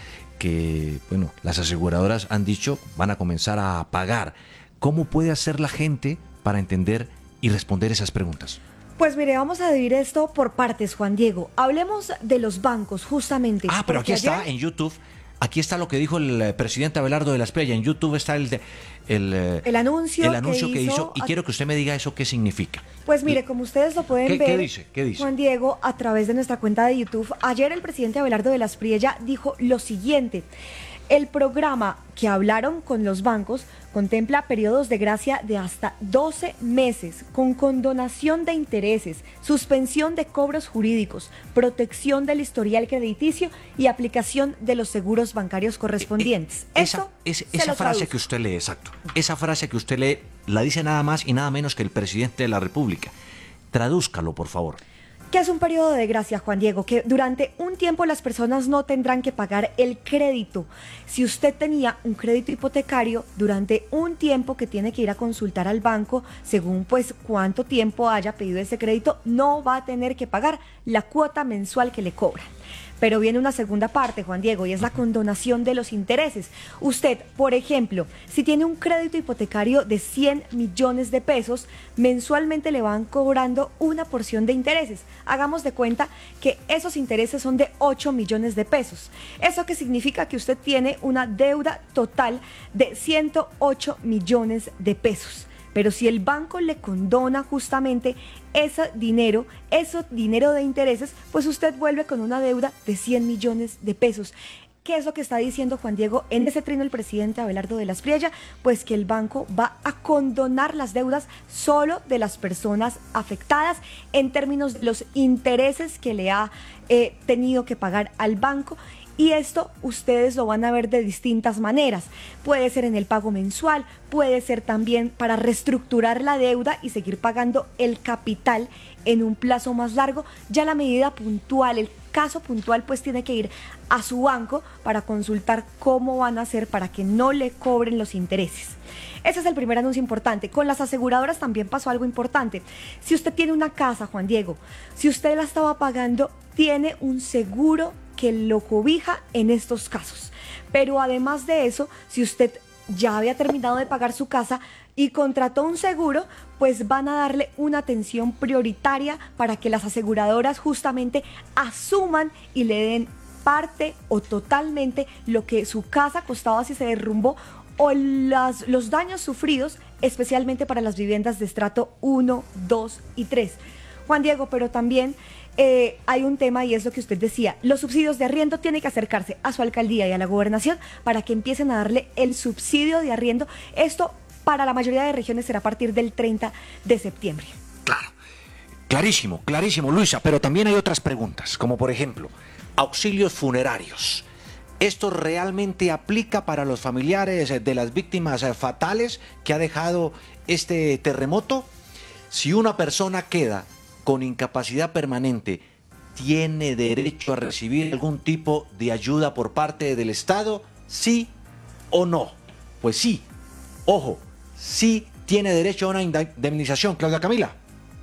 que, bueno, las aseguradoras han dicho van a comenzar a pagar. ¿Cómo puede hacer la gente para entender y responder esas preguntas? Pues mire, vamos a dividir esto por partes, Juan Diego. Hablemos de los bancos, justamente. Ah, pero aquí ayer... está en YouTube. Aquí está lo que dijo el presidente Abelardo de la Espriella. En YouTube está el, el, el anuncio, el anuncio que, que hizo, hizo y quiero que usted me diga eso qué significa. Pues mire, como ustedes lo pueden ¿Qué, ver, ¿qué dice? ¿Qué dice? Juan Diego, a través de nuestra cuenta de YouTube, ayer el presidente Abelardo de la Espriella dijo lo siguiente: el programa que hablaron con los bancos contempla periodos de gracia de hasta doce meses, con condonación de intereses, suspensión de cobros jurídicos, protección del historial crediticio y aplicación de los seguros bancarios correspondientes. Eh, eh, Eso esa, es, esa frase que usted lee, exacto. Esa frase que usted lee la dice nada más y nada menos que el presidente de la República. Tradúzcalo, por favor. ¿Qué es un periodo de gracia, Juan Diego? Que durante un tiempo las personas no tendrán que pagar el crédito. Si usted tenía un crédito hipotecario, durante un tiempo que tiene que ir a consultar al banco, según pues cuánto tiempo haya pedido ese crédito, no va a tener que pagar la cuota mensual que le cobran. Pero viene una segunda parte, Juan Diego, y es la condonación de los intereses. Usted, por ejemplo, si tiene un crédito hipotecario de cien millones de pesos, mensualmente le van cobrando una porción de intereses. Hagamos de cuenta que esos intereses son de ocho millones de pesos. ¿Eso qué significa? Que usted tiene una deuda total de ciento ocho millones de pesos. Pero si el banco le condona justamente ese dinero, ese dinero de intereses, pues usted vuelve con una deuda de cien millones de pesos. ¿Qué es lo que está diciendo Juan Diego en ese trino el presidente Abelardo de la Espriella? Pues que el banco va a condonar las deudas solo de las personas afectadas en términos de los intereses que le ha eh, tenido que pagar al banco. Y esto ustedes lo van a ver de distintas maneras. Puede ser en el pago mensual, puede ser también para reestructurar la deuda y seguir pagando el capital en un plazo más largo. Ya la medida puntual, el caso puntual, pues tiene que ir a su banco para consultar cómo van a hacer para que no le cobren los intereses. Ese es el primer anuncio importante. Con las aseguradoras también pasó algo importante. Si usted tiene una casa, Juan Diego, si usted la estaba pagando, tiene un seguro que lo cobija en estos casos. Pero además de eso, si usted ya había terminado de pagar su casa y contrató un seguro, pues van a darle una atención prioritaria para que las aseguradoras justamente asuman y le den parte o totalmente lo que su casa costaba si se derrumbó o las, los daños sufridos, especialmente para las viviendas de estrato uno, dos y tres. Juan Diego, pero también eh, hay un tema y es lo que usted decía, los subsidios de arriendo tienen que acercarse a su alcaldía y a la gobernación para que empiecen a darle el subsidio de arriendo. Esto para la mayoría de regiones será a partir del treinta de septiembre. Claro, clarísimo, clarísimo, Luisa, pero también hay otras preguntas, como por ejemplo, auxilios funerarios. ¿Esto realmente aplica para los familiares de las víctimas fatales que ha dejado este terremoto? Si una persona queda con incapacidad permanente, ¿tiene derecho a recibir algún tipo de ayuda por parte del Estado? ¿Sí o no? Pues sí, ojo, sí tiene derecho a una indemnización. Claudia Camila.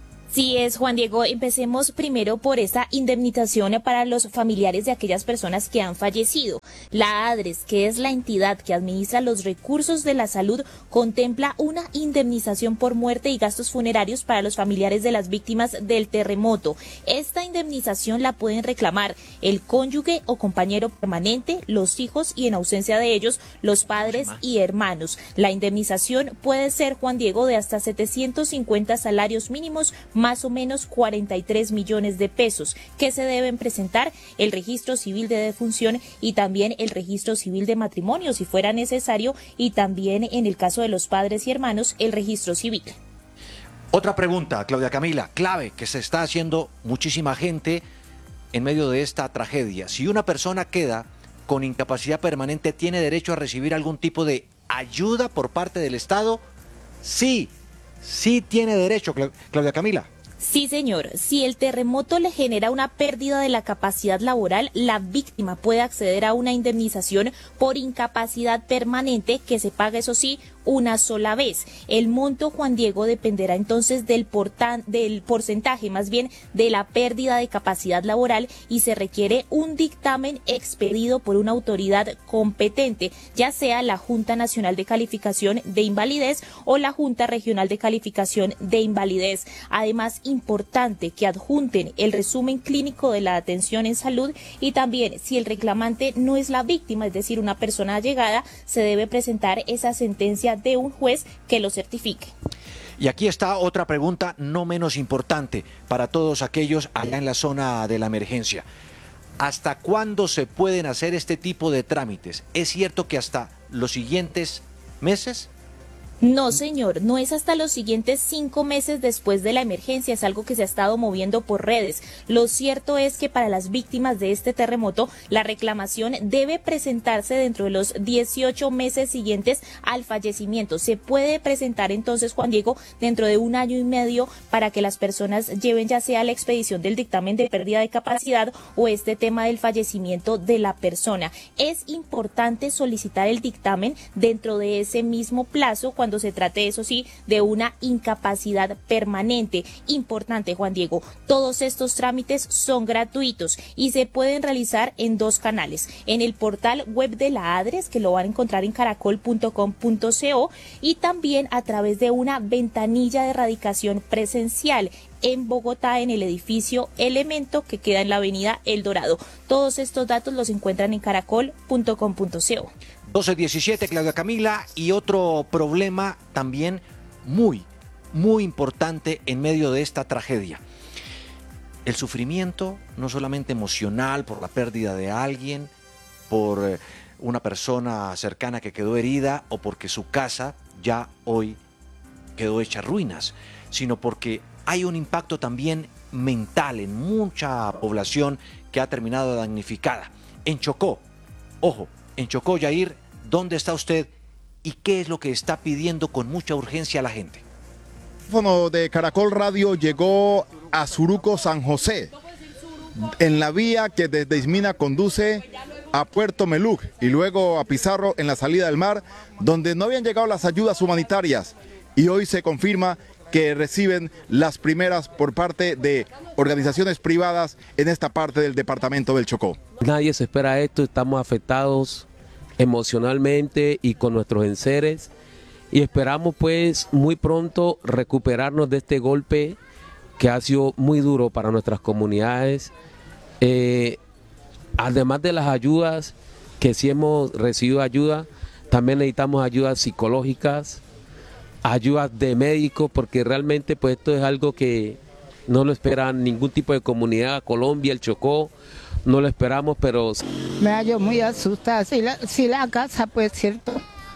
Sí es, Juan Diego. Empecemos primero por esta indemnización para los familiares de aquellas personas que han fallecido. La ADRES, que es la entidad que administra los recursos de la salud, contempla una indemnización por muerte y gastos funerarios para los familiares de las víctimas del terremoto. Esta indemnización la pueden reclamar el cónyuge o compañero permanente, los hijos y en ausencia de ellos, los padres y hermanos. La indemnización puede ser, Juan Diego, de hasta setecientos cincuenta salarios mínimos, más o menos cuarenta y tres millones de pesos, que se deben presentar el registro civil de defunción y también el registro civil de matrimonio, si fuera necesario, y también en el caso de los padres y hermanos, el registro civil. Otra pregunta, Claudia Camila, clave, que se está haciendo muchísima gente en medio de esta tragedia. Si una persona queda con incapacidad permanente, ¿tiene derecho a recibir algún tipo de ayuda por parte del Estado? Sí. Sí tiene derecho, Claudia Camila. Sí, señor. Si el terremoto le genera una pérdida de la capacidad laboral, la víctima puede acceder a una indemnización por incapacidad permanente que se paga, eso sí, una sola vez. El monto, Juan Diego, dependerá entonces del, portan, del porcentaje, más bien de la pérdida de capacidad laboral, y se requiere un dictamen expedido por una autoridad competente, ya sea la Junta Nacional de Calificación de Invalidez o la Junta Regional de Calificación de Invalidez. Además, importante que adjunten el resumen clínico de la atención en salud, y también, si el reclamante no es la víctima, es decir, una persona allegada, se debe presentar esa sentencia de un juez que lo certifique. Y aquí está otra pregunta no menos importante para todos aquellos allá en la zona de la emergencia. ¿Hasta cuándo se pueden hacer este tipo de trámites? ¿Es cierto que hasta los siguientes meses? No, señor, no es hasta los siguientes cinco meses después de la emergencia, es algo que se ha estado moviendo por redes. Lo cierto es que para las víctimas de este terremoto, la reclamación debe presentarse dentro de los dieciocho meses siguientes al fallecimiento. Se puede presentar entonces, Juan Diego, dentro de un año y medio, para que las personas lleven ya sea la expedición del dictamen de pérdida de capacidad o este tema del fallecimiento de la persona. Es importante solicitar el dictamen dentro de ese mismo plazo cuando cuando se trate, eso sí, de una incapacidad permanente. Importante, Juan Diego, todos estos trámites son gratuitos y se pueden realizar en dos canales: en el portal web de la ADRES, que lo van a encontrar en caracol punto com punto co, y también a través de una ventanilla de erradicación presencial en Bogotá, en el edificio Elemento, que queda en la avenida El Dorado. Todos estos datos los encuentran en caracol punto com punto co. doce diecisiete, Claudia Camila, y otro problema también muy, muy importante en medio de esta tragedia. El sufrimiento, no solamente emocional por la pérdida de alguien, por una persona cercana que quedó herida o porque su casa ya hoy quedó hecha ruinas, sino porque hay un impacto también mental en mucha población que ha terminado damnificada. En Chocó, ojo, en Chocó, Yair, ¿dónde está usted y qué es lo que está pidiendo con mucha urgencia a la gente? El teléfono de Caracol Radio llegó a Suruco, San José, en la vía que desde Ismina conduce a Puerto Meluc y luego a Pizarro en la salida del mar, donde no habían llegado las ayudas humanitarias, y hoy se confirma que reciben las primeras por parte de organizaciones privadas en esta parte del departamento del Chocó. Nadie se espera esto, estamos afectados emocionalmente y con nuestros enseres, y esperamos pues muy pronto recuperarnos de este golpe que ha sido muy duro para nuestras comunidades. Eh, además de las ayudas, que sí hemos recibido ayuda, también necesitamos ayudas psicológicas, ayudas de médicos, porque realmente pues esto es algo que no lo espera ningún tipo de comunidad. Colombia, el Chocó, no lo esperamos, pero... Me hallo muy asustada. Si la, si la casa, pues cierto,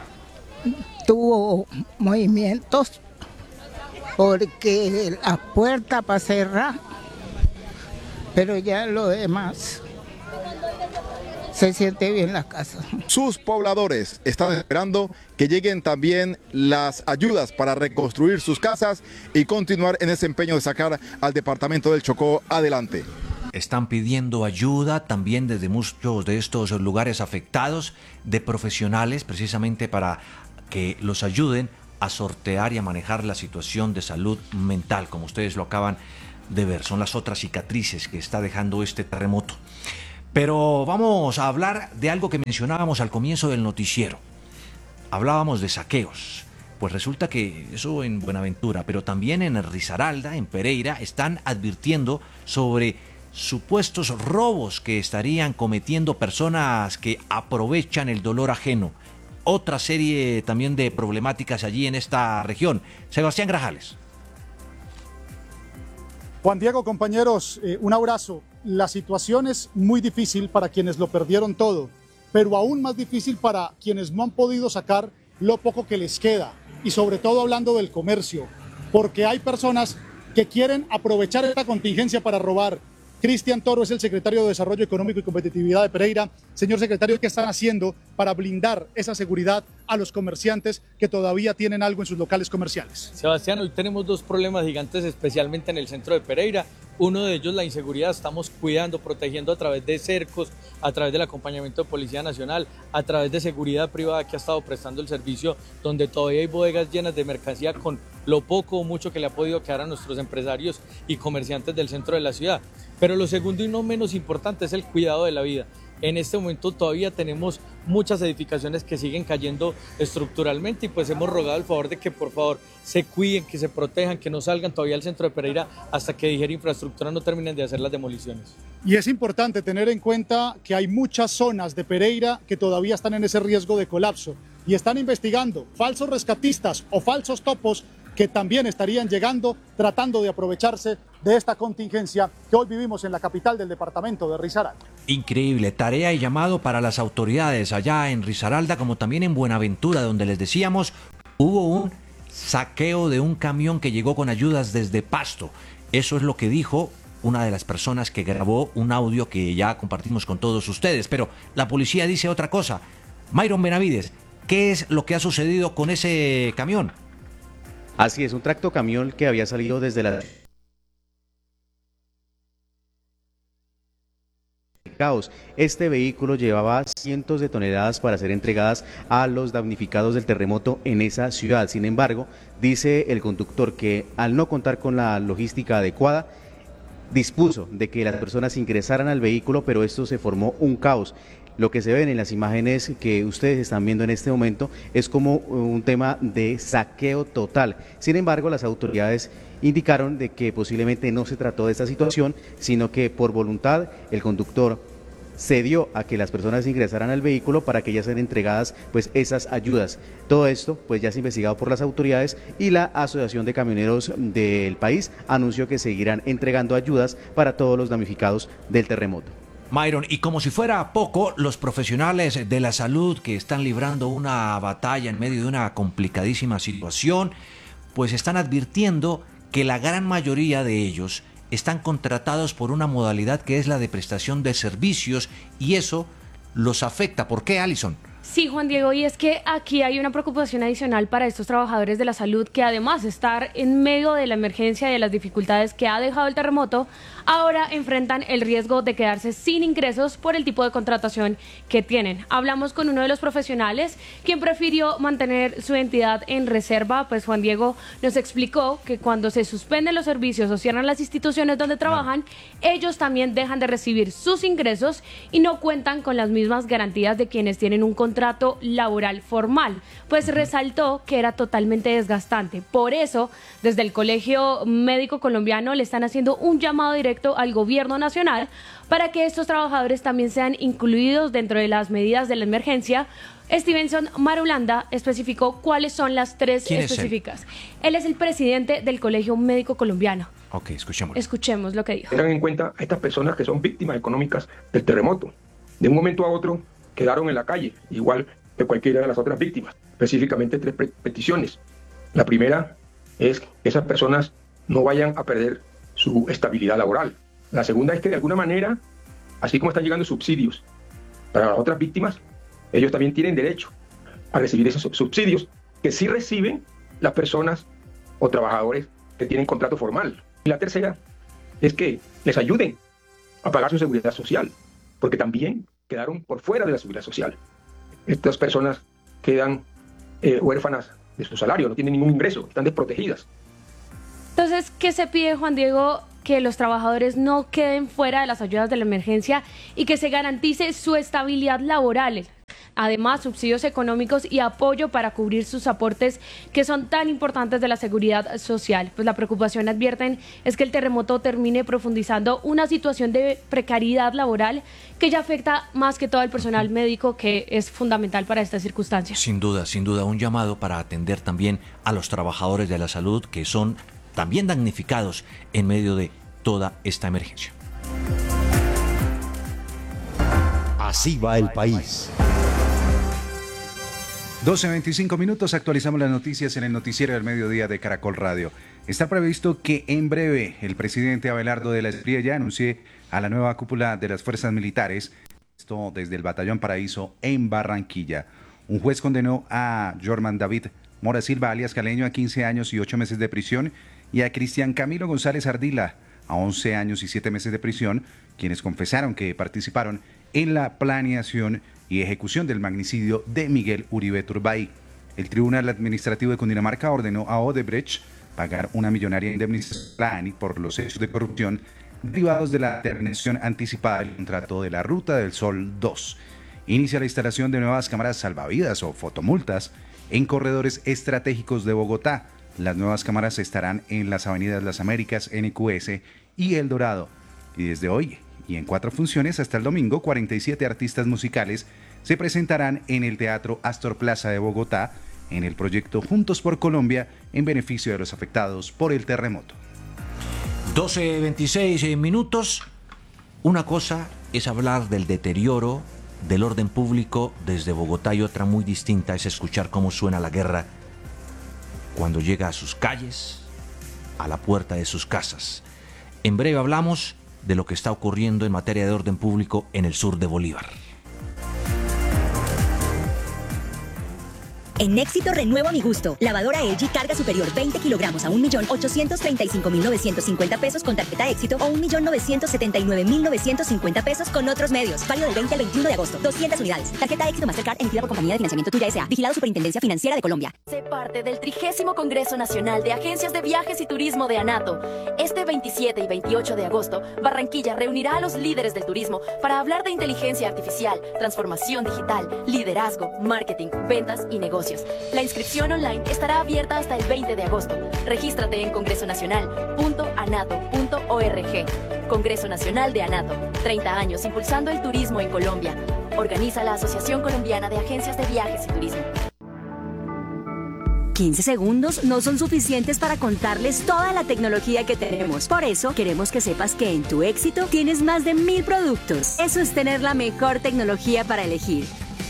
tuvo movimientos, porque la puerta para cerrar, pero ya lo demás se siente bien la casa. Sus pobladores están esperando que lleguen también las ayudas para reconstruir sus casas y continuar en ese empeño de sacar al departamento del Chocó adelante. Están pidiendo ayuda también desde muchos de estos lugares afectados, de profesionales, precisamente para que los ayuden a sortear y a manejar la situación de salud mental, como ustedes lo acaban de ver. Son las otras cicatrices que está dejando este terremoto. Pero vamos a hablar de algo que mencionábamos al comienzo del noticiero. Hablábamos de saqueos. Pues resulta que eso en Buenaventura, pero también en Risaralda, en Pereira, están advirtiendo sobre supuestos robos que estarían cometiendo personas que aprovechan el dolor ajeno. Otra serie también de problemáticas allí en esta región. Sebastián Grajales. Juan Diego, compañeros, eh, un abrazo. La situación es muy difícil para quienes lo perdieron todo, pero aún más difícil para quienes no han podido sacar lo poco que les queda, y sobre todo hablando del comercio, porque hay personas que quieren aprovechar esta contingencia para robar. Cristian Toro es el secretario de Desarrollo Económico y Competitividad de Pereira. Señor secretario, ¿qué están haciendo para blindar esa seguridad a los comerciantes que todavía tienen algo en sus locales comerciales? Sebastián, hoy tenemos dos problemas gigantes, especialmente en el centro de Pereira. Uno de ellos, la inseguridad, estamos cuidando, protegiendo a través de cercos, a través del acompañamiento de Policía Nacional, a través de seguridad privada que ha estado prestando el servicio, donde todavía hay bodegas llenas de mercancía con lo poco o mucho que le ha podido quedar a nuestros empresarios y comerciantes del centro de la ciudad. Pero lo segundo y no menos importante es el cuidado de la vida. En este momento todavía tenemos muchas edificaciones que siguen cayendo estructuralmente y pues hemos rogado el favor de que por favor se cuiden, que se protejan, que no salgan todavía al centro de Pereira hasta que Dijera Infraestructura no terminen de hacer las demoliciones. Y es importante tener en cuenta que hay muchas zonas de Pereira que todavía están en ese riesgo de colapso y están investigando falsos rescatistas o falsos topos que también estarían llegando tratando de aprovecharse de esta contingencia que hoy vivimos en la capital del departamento de Risaralda. Increíble, tarea y llamado para las autoridades allá en Risaralda como también en Buenaventura, donde les decíamos hubo un saqueo de un camión que llegó con ayudas desde Pasto. Eso es lo que dijo una de las personas que grabó un audio que ya compartimos con todos ustedes, pero la policía dice otra cosa. Myron Benavides, ¿qué es lo que ha sucedido con ese camión? Así es, un tractocamión que había salido desde la caos. Este vehículo llevaba cientos de toneladas para ser entregadas a los damnificados del terremoto en esa ciudad. Sin embargo, dice el conductor que al no contar con la logística adecuada, dispuso de que las personas ingresaran al vehículo, pero esto se formó un caos. Lo que se ven en las imágenes que ustedes están viendo en este momento es como un tema de saqueo total. Sin embargo, las autoridades indicaron de que posiblemente no se trató de esta situación, sino que por voluntad el conductor cedió a que las personas ingresaran al vehículo para que ya sean entregadas pues esas ayudas. Todo esto pues ya es investigado por las autoridades y la Asociación de Camioneros del país anunció que seguirán entregando ayudas para todos los damnificados del terremoto. Myron, y como si fuera poco, los profesionales de la salud que están librando una batalla en medio de una complicadísima situación, pues están advirtiendo que la gran mayoría de ellos están contratados por una modalidad que es la de prestación de servicios y eso los afecta. ¿Por qué, Alison? Sí, Juan Diego, y es que aquí hay una preocupación adicional para estos trabajadores de la salud que además de estar en medio de la emergencia y de las dificultades que ha dejado el terremoto, ahora enfrentan el riesgo de quedarse sin ingresos por el tipo de contratación que tienen. Hablamos con uno de los profesionales, quien prefirió mantener su identidad en reserva, pues Juan Diego nos explicó que cuando se suspenden los servicios o cierran las instituciones donde trabajan, ellos también dejan de recibir sus ingresos y no cuentan con las mismas garantías de quienes tienen un contrato contrato laboral formal, pues resaltó que era totalmente desgastante. Por eso, desde el Colegio Médico Colombiano le están haciendo un llamado directo al gobierno nacional para que estos trabajadores también sean incluidos dentro de las medidas de la emergencia. Stevenson Marulanda especificó cuáles son las tres específicas. Es él? él es el presidente del Colegio Médico Colombiano. Ok, escuchemos. Escuchemos lo que dijo. Tengan en cuenta a estas personas que son víctimas económicas del terremoto. De un momento a otro quedaron en la calle, igual que cualquiera de las otras víctimas. Específicamente tres peticiones. La primera es que esas personas no vayan a perder su estabilidad laboral. La segunda es que de alguna manera, así como están llegando subsidios para las otras víctimas, ellos también tienen derecho a recibir esos subsidios que sí reciben las personas o trabajadores que tienen contrato formal. Y la tercera es que les ayuden a pagar su seguridad social, porque también quedaron por fuera de la seguridad social. Estas personas quedan eh, huérfanas de su salario, no tienen ningún ingreso, están desprotegidas. Entonces, ¿qué se pide, Juan Diego? Que los trabajadores no queden fuera de las ayudas de la emergencia y que se garantice su estabilidad laboral. Además, subsidios económicos y apoyo para cubrir sus aportes que son tan importantes de la seguridad social. Pues la preocupación, advierten, es que el terremoto termine profundizando una situación de precariedad laboral que ya afecta más que todo al personal médico, que es fundamental para estas circunstancias. Sin duda, sin duda, un llamado para atender también a los trabajadores de la salud que son también damnificados en medio de toda esta emergencia. Así va el país. doce veinticinco minutos, actualizamos las noticias en el noticiero del mediodía de Caracol Radio. Está previsto que en breve el presidente Abelardo de la Espriella anuncie a la nueva cúpula de las fuerzas militares, esto desde el Batallón Paraíso en Barranquilla. Un juez condenó a Jorman David Mora Silva, alias Caleño, a quince años y ocho meses de prisión y a Cristian Camilo González Ardila a once años y siete meses de prisión, quienes confesaron que participaron en la planeación y ejecución del magnicidio de Miguel Uribe Turbay. El Tribunal Administrativo de Cundinamarca ordenó a Odebrecht pagar una millonaria indemnización por los hechos de corrupción derivados de la terminación anticipada del contrato de la Ruta del Sol dos. Inicia la instalación de nuevas cámaras salvavidas o fotomultas en corredores estratégicos de Bogotá. Las nuevas cámaras estarán en las avenidas Las Américas, N Q S y El Dorado. Y desde hoy y en cuatro funciones hasta el domingo, cuarenta y siete artistas musicales se presentarán en el Teatro Astor Plaza de Bogotá en el proyecto Juntos por Colombia en beneficio de los afectados por el terremoto. doce veintiséis minutos. Una cosa es hablar del deterioro del orden público desde Bogotá y otra muy distinta es escuchar cómo suena la guerra cuando llega a sus calles, a la puerta de sus casas. En breve hablamos de lo que está ocurriendo en materia de orden público en el sur de Bolívar. En Éxito renuevo a mi gusto. Lavadora L G carga superior veinte kilogramos a un millón ochocientos treinta y cinco mil novecientos cincuenta pesos con tarjeta Éxito o un millón novecientos setenta y nueve mil novecientos cincuenta pesos con otros medios. Válido del veinte al veintiuno de agosto. doscientas unidades. Tarjeta Éxito Mastercard emitida por Compañía de Financiamiento Tuya S A. Vigilado Superintendencia Financiera de Colombia. Sé parte del trigésimo Congreso Nacional de Agencias de Viajes y Turismo de ANATO. Este veintisiete y veintiocho de agosto, Barranquilla reunirá a los líderes del turismo para hablar de inteligencia artificial, transformación digital, liderazgo, marketing, ventas y negocios. La inscripción online estará abierta hasta el veinte de agosto. Regístrate en congreso nacional punto anato punto org. Congreso Nacional de ANATO. treinta años impulsando el turismo en Colombia. Organiza la Asociación Colombiana de Agencias de Viajes y Turismo. quince segundos no son suficientes para contarles toda la tecnología que tenemos. Por eso queremos que sepas que en Tu Éxito tienes más de mil productos. Eso es tener la mejor tecnología para elegir.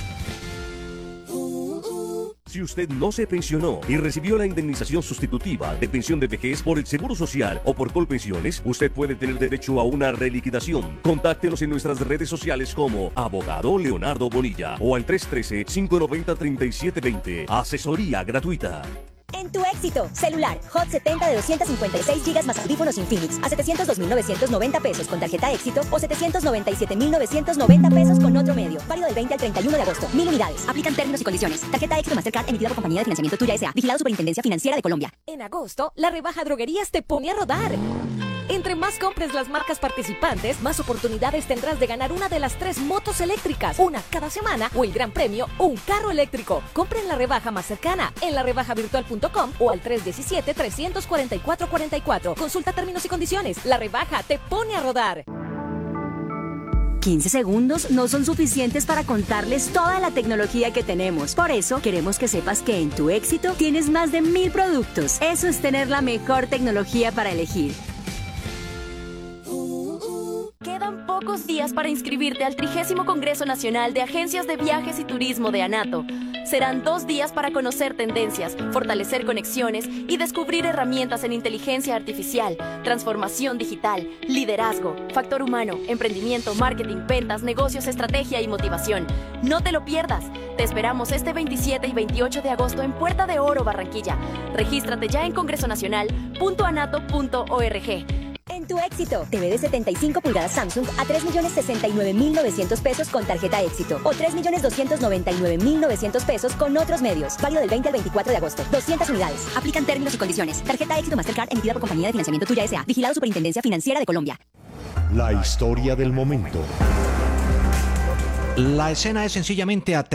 Si usted no se pensionó y recibió la indemnización sustitutiva de pensión de vejez por el Seguro Social o por Colpensiones, usted puede tener derecho a una reliquidación. Contáctenos en nuestras redes sociales como Abogado Leonardo Bonilla o al tres uno tres, cinco nueve cero, tres siete dos cero. Asesoría gratuita. En Tu Éxito, celular Hot setenta de doscientos cincuenta y seis gigas más audífonos Infinix a setecientos dos mil novecientos noventa pesos con tarjeta Éxito o setecientos noventa y siete mil novecientos noventa pesos con otro medio. Válido del veinte al treinta y uno de agosto. Mil unidades. Aplican términos y condiciones. Tarjeta Éxito Mastercard emitida por Compañía de Financiamiento Tuya S A. Vigilado Superintendencia Financiera de Colombia. En agosto, la rebaja Droguerías te pone a rodar. Entre más compres las marcas participantes, más oportunidades tendrás de ganar una de las tres motos eléctricas, una cada semana o el gran premio, un carro eléctrico. Compra en la rebaja más cercana, en la rebaja virtual punto com o al tres uno siete, tres cuatro cuatro, cuatro cuatro. Consulta términos y condiciones. La rebaja te pone a rodar. quince segundos no son suficientes para contarles toda la tecnología que tenemos. Por eso queremos que sepas que en Tu Éxito tienes más de mil productos. Eso es tener la mejor tecnología para elegir. Quedan pocos días para inscribirte al trigésimo Congreso Nacional de Agencias de Viajes y Turismo de ANATO. Serán dos días para conocer tendencias, fortalecer conexiones y descubrir herramientas en inteligencia artificial, transformación digital, liderazgo, factor humano, emprendimiento, marketing, ventas, negocios, estrategia y motivación. No te lo pierdas. Te esperamos este veintisiete y veintiocho de agosto en Puerta de Oro, Barranquilla. Regístrate ya en congreso nacional punto anato punto org. En Tu Éxito, T V de setenta y cinco pulgadas Samsung a tres millones sesenta y nueve mil novecientos pesos con tarjeta Éxito o tres millones doscientos noventa y nueve mil novecientos pesos con otros medios. Válido del veinte al veinticuatro de agosto. doscientas unidades. Aplican términos y condiciones. Tarjeta Éxito Mastercard emitida por Compañía de Financiamiento Tuya S A. Vigilado Superintendencia Financiera de Colombia. La historia del momento. La escena es sencillamente